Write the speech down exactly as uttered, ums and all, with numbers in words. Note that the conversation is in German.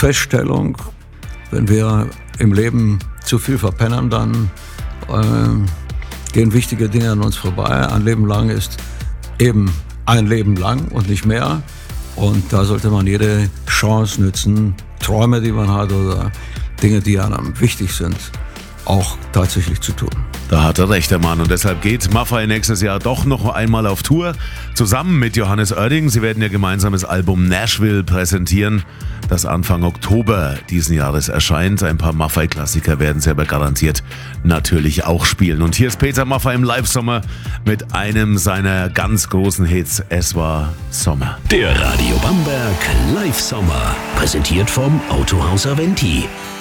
Feststellung, wenn wir im Leben zu viel verpennen, dann äh, gehen wichtige Dinge an uns vorbei. Ein Leben lang ist eben ein Leben lang und nicht mehr. Und da sollte man jede Chance nützen, Träume, die man hat oder Dinge, die einem wichtig sind, auch tatsächlich zu tun. Da hat er recht, der Mann. Und deshalb geht Maffay nächstes Jahr doch noch einmal auf Tour. Zusammen mit Johannes Oerding. Sie werden ihr gemeinsames Album Nashville präsentieren, das Anfang Oktober diesen Jahres erscheint. Ein paar Maffay-Klassiker werden sie aber garantiert natürlich auch spielen. Und hier ist Peter Maffay im Live-Sommer mit einem seiner ganz großen Hits. Es war Sommer. Der Radio Bamberg Live-Sommer. Präsentiert vom Autohaus Aventi.